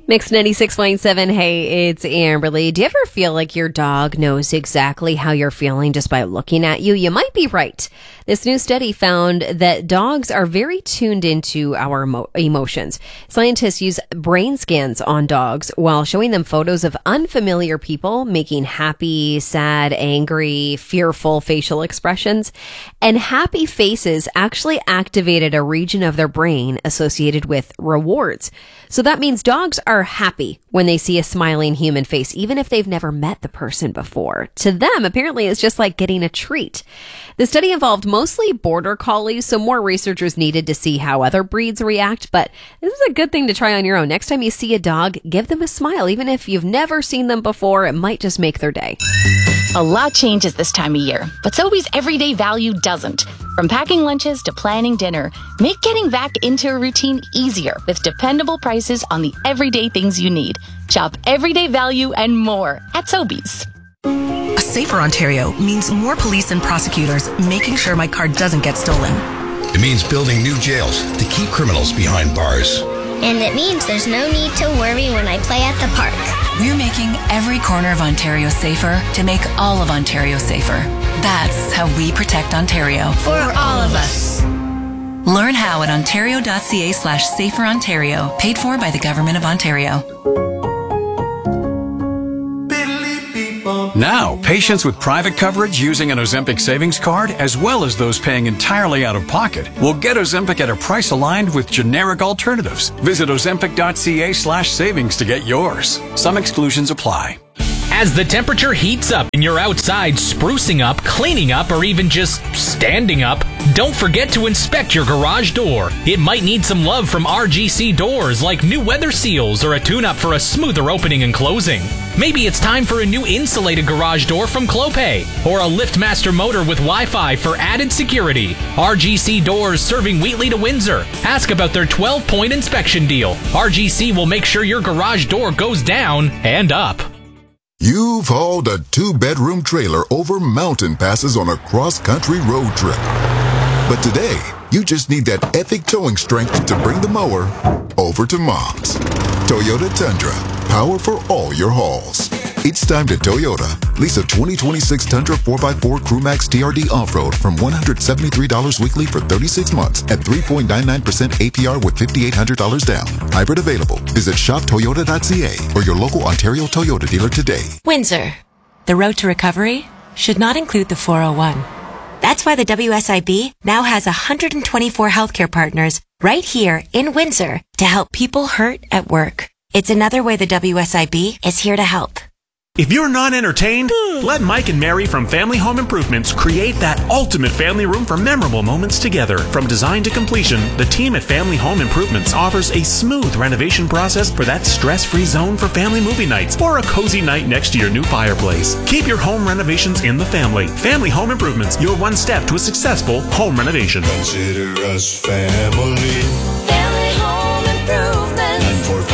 Mix 96.7. Hey, it's Amberly. Do you ever feel like your dog knows exactly how you're feeling just by looking at you? You might be right. This new study found that dogs are very tuned into our emotions. Scientists use brain scans on dogs while showing them photos of unfamiliar people making happy, sad, angry, fearful facial expressions. And happy faces actually activated a region of their brain associated with rewards. So that means dogs are happy when they see a smiling human face, even if they've never met the person before. To them, apparently, it's just like getting a treat. The study involved mostly border collies, so more researchers needed to see how other breeds react, but this is a good thing to try on your own. Next time you see a dog, give them a smile. Even if you've never seen them before, it might just make their day. A lot changes this time of year, but Sobeys everyday value doesn't. From packing lunches to planning dinner, make getting back into a routine easier with dependable prices on the everyday things you need. Shop everyday value and more at Sobeys. A safer Ontario means more police and prosecutors making sure my car doesn't get stolen. It means building new jails to keep criminals behind bars. And it means there's no need to worry when I play at the park. We're making every corner of Ontario safer to make all of Ontario safer. That's how we protect Ontario. For all of us. Learn how at ontario.ca/saferontario. Paid for by the Government of Ontario. Now, patients with private coverage using an Ozempic savings card, as well as those paying entirely out of pocket, will get Ozempic at a price aligned with generic alternatives. Visit ozempic.ca/savings to get yours. Some exclusions apply. As the temperature heats up and you're outside sprucing up, cleaning up, or even just standing up, don't forget to inspect your garage door. It might need some love from RGC Doors, like new weather seals or a tune-up for a smoother opening and closing. Maybe it's time for a new insulated garage door from Clopay, or a LiftMaster motor with Wi-Fi for added security. RGC Doors serving Wheatley to Windsor. Ask about their 12-point inspection deal. RGC will make sure your garage door goes down and up. You've hauled a 2-bedroom trailer over mountain passes on a cross-country road trip. But today, you just need that epic towing strength to bring the mower over to Mom's. Toyota Tundra, power for all your hauls. It's time to Toyota. Lease a 2026 Tundra 4x4 CrewMax TRD Off-Road from $173 weekly for 36 months at 3.99% APR with $5,800 down. Hybrid available. Visit shoptoyota.ca or your local Ontario Toyota dealer today. Windsor. The road to recovery should not include the 401. That's why the WSIB now has 124 healthcare partners right here in Windsor to help people hurt at work. It's another way the WSIB is here to help. If you're not entertained, let Mike and Mary from Family Home Improvements create that ultimate family room for memorable moments together. From design to completion, the team at Family Home Improvements offers a smooth renovation process for that stress-free zone for family movie nights or a cozy night next to your new fireplace. Keep your home renovations in the family. Family Home Improvements, your one step to a successful home renovation. Consider us family. Family Home Improvements.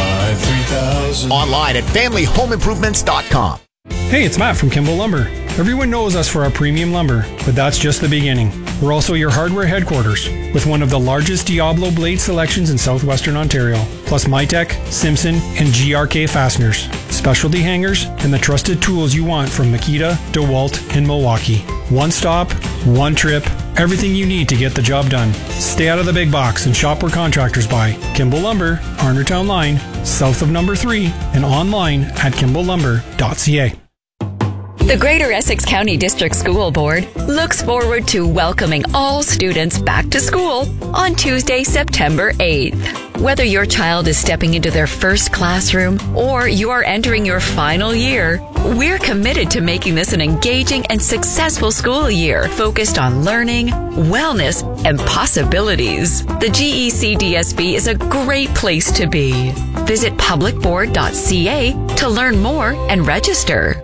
945-3000. Online at familyhomeimprovements.com. Hey, it's Matt from Kimball Lumber. Everyone knows us for our premium lumber, but that's just the beginning. We're also your hardware headquarters, with one of the largest Diablo blade selections in southwestern Ontario, plus Mitech, Simpson, and GRK fasteners, specialty hangers, and the trusted tools you want from Makita, DeWalt, and Milwaukee. One stop, one trip, everything you need to get the job done. Stay out of the big box and shop where contractors buy. Kimball Lumber, Arnertown Line, south of number 3, and online at kimballlumber.ca. The Greater Essex County District School Board looks forward to welcoming all students back to school on Tuesday, September 8th. Whether your child is stepping into their first classroom or you are entering your final year, we're committed to making this an engaging and successful school year focused on learning, wellness, and possibilities. The GECDSB is a great place to be. Visit publicboard.ca to learn more and register.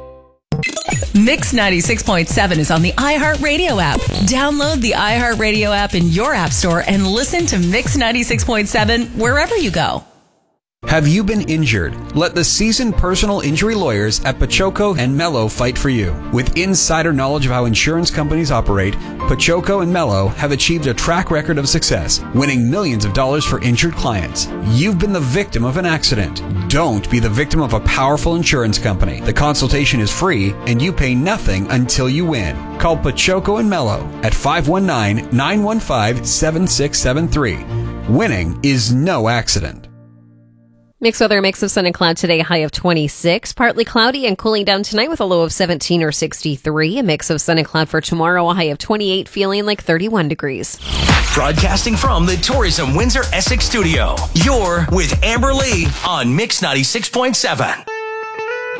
Mix 96.7 is on the iHeartRadio app. Download the iHeartRadio app in your app store and listen to Mix 96.7 wherever you go. Have you been injured? Let the seasoned personal injury lawyers at Pachoco and Mello fight for you. With insider knowledge of how insurance companies operate, Pachoco and Mello have achieved a track record of success, winning millions of dollars for injured clients. You've been the victim of an accident. Don't be the victim of a powerful insurance company. The consultation is free, and you pay nothing until you win. Call Pachoco and Mello at 519-915-7673. Winning is no accident. Mixed weather, mix of sun and cloud today, high of 26. Partly cloudy and cooling down tonight with a low of 17 or 63. A mix of sun and cloud for tomorrow, a high of 28, feeling like 31 degrees. Broadcasting from the Tourism Windsor Essex studio, you're with Amber Lee on Mix 96.7.